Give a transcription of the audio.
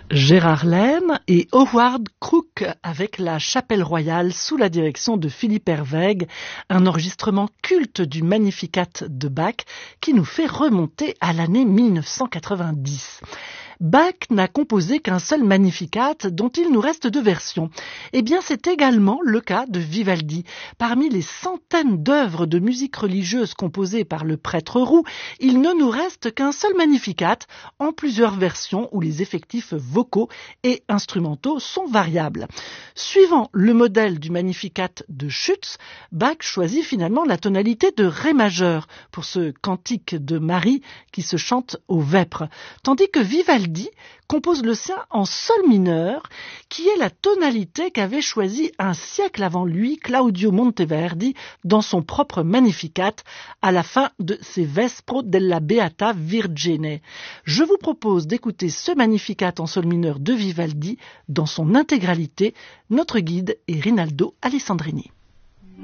Gérard Lehn et Howard Crook avec la Chapelle Royale sous la direction de Philippe Herwegh, un enregistrement culte du Magnificat de Bach qui nous fait remonter à l'année 1990. Bach n'a composé qu'un seul Magnificat dont il nous reste deux versions. Eh bien, c'est également le cas de Vivaldi. Parmi les centaines d'œuvres de musique religieuse composées par le prêtre roux, il ne nous reste qu'un seul Magnificat en plusieurs versions où les effectifs vocaux et instrumentaux sont variables. Suivant le modèle du Magnificat de Schütz, Bach choisit finalement la tonalité de Ré majeur pour ce cantique de Marie qui se chante au vêpres, tandis que Vivaldi compose le sien en sol mineur, qui est la tonalité qu'avait choisie un siècle avant lui Claudio Monteverdi dans son propre Magnificat à la fin de ses Vespro della Beata Vergine. Je vous propose d'écouter ce Magnificat en sol mineur de Vivaldi dans son intégralité. Notre guide est Rinaldo Alessandrini.